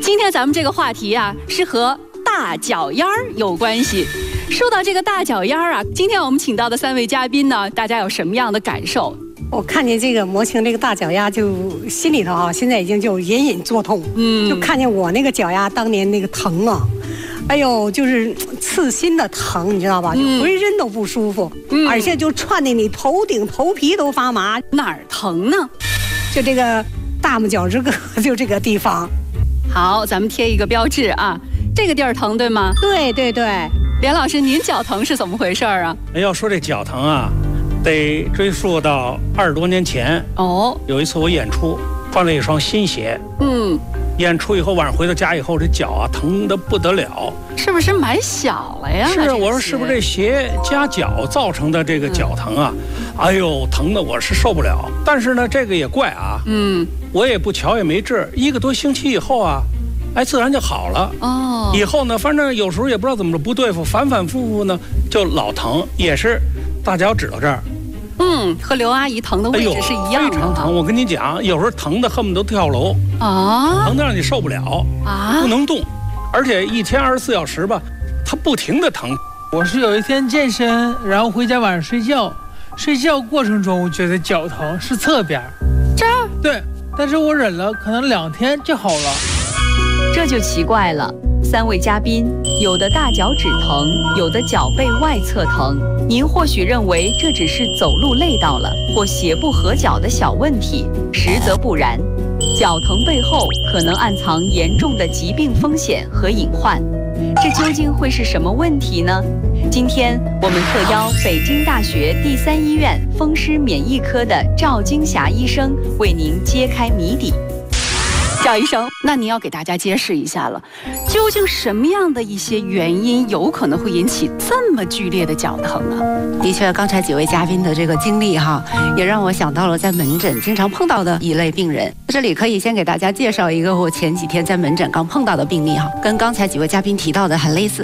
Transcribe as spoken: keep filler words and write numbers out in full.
今天咱们这个话题啊，是和大脚丫儿有关系。说到这个大脚丫儿啊，今天我们请到的三位嘉宾呢，大家有什么样的感受？ 我看见这个模型这个大脚丫，就心里头啊，现在已经就隐隐作痛。嗯，就看见我那个脚丫当年那个疼啊，哎呦，就是刺心的疼，你知道吧？就浑身都不舒服，嗯、而且就串的你头顶头皮都发麻。 哪儿疼呢？ 就这个大拇脚趾根，就这个地方。 好，咱们贴一个标志啊，这个地儿疼对吗？ 对对对。 连老师，您脚疼是怎么回事啊？ 要说这脚疼啊，得追溯到二十多年前。哦，有一次我演出，穿了一双新鞋。嗯，演出以后晚上回到家以后，这脚啊疼得不得了。 是不是买小了呀？ 是，我说是不是这鞋夹脚造成的这个脚疼啊？嗯、哎呦，疼的我是受不了。但是呢，这个也怪啊。嗯，我也不瞧也没治，一个多星期以后啊。哎，自然就好了。哦，以后呢，反正有时候也不知道怎么着不对付，反反复复呢就老疼，也是大脚趾头这儿。 嗯，和刘阿姨疼的位置是一样的。 非常疼，我跟你讲，有时候疼的恨不得跳楼啊，疼的让你受不了啊，不能动，而且一天二十四小时吧，它不停的疼。 我是有一天健身，然后回家晚上睡觉，睡觉过程中我觉得脚疼是侧边， 这儿对，但是我忍了，可能两天就好了。 这就奇怪了，三位嘉宾有的大脚趾疼，有的脚背外侧疼。您或许认为这只是走路累到了或鞋不合脚的小问题，实则不然。脚疼背后可能暗藏严重的疾病风险和隐患。这究竟会是什么问题呢？今天我们特邀北京大学第三医院风湿免疫科的赵金霞医生为您揭开谜底。 赵医生，那您要给大家揭示一下了，究竟什么样的一些原因有可能会引起这么剧烈的脚疼啊？ 的确，刚才几位嘉宾的这个经历哈，也让我想到了在门诊经常碰到的一类病人。这里可以先给大家介绍一个我前几天在门诊刚碰到的病例哈，跟刚才几位嘉宾提到的很类似。